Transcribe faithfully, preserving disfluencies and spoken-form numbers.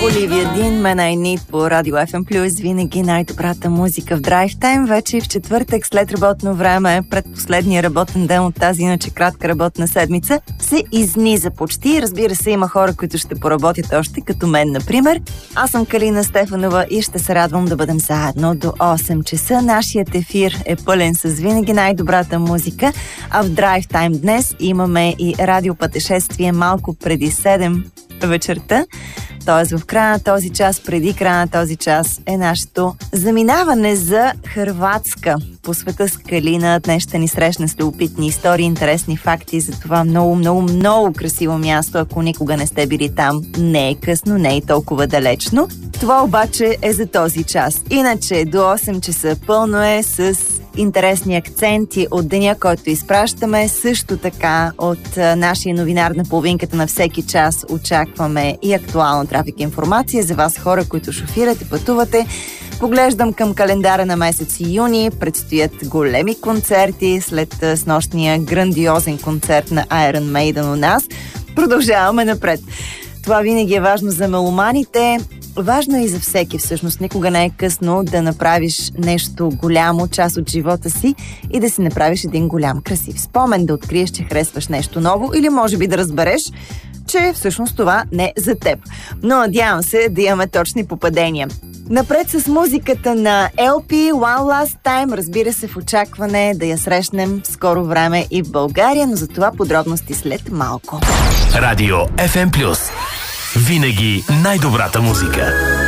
Оливия Дин, Man I Need по Радио Еф Ем Плюс, винаги най-добрата музика в драйв тайм. Вече в четвъртък след работно време, пред последния работен ден от тази иначе кратка работна седмица, се изниза почти. Разбира се, има хора, които ще поработят още, като мен, например. Аз съм Калина Стефанова и ще се радвам да бъдем заедно до осем часа. Нашият ефир е пълен с винаги най-добрата музика, а в драйв тайм днес имаме и радиопътешествие малко преди седем вечерта. Т.е. в края на този час, преди края на този час е нашето заминаване за Хърватска. По света с Калина днес ще ни срещне с любопитни истории, интересни факти за това много, много, много красиво място. Ако никога не сте били там, не е късно, не е толкова далечно. Това обаче е за този час. Иначе до осем часа пълно е с интересни акценти от деня, който изпращаме. Също така от нашия новинар на половинката на всеки час очакваме и актуална трафик информация за вас, хора, които шофирате, пътувате. Поглеждам към календара на месец юни. Предстоят големи концерти след снощния грандиозен концерт на Iron Maiden у нас. Продължаваме напред. Това винаги е важно за меломаните. Важно е и за всеки всъщност. Никога не е късно да направиш нещо голямо, част от живота си и да си направиш един голям красив спомен, да откриеш, че харесваш нещо ново или може би да разбереш, че всъщност това не е за теб. Но надявам се да имаме точни попадения. Напред с музиката на Ел Пи, One Last Time, разбира се, в очакване да я срещнем в скоро време и в България, но за това подробности след малко. Радио Еф Ем Плюс. Винаги най-добрата музика.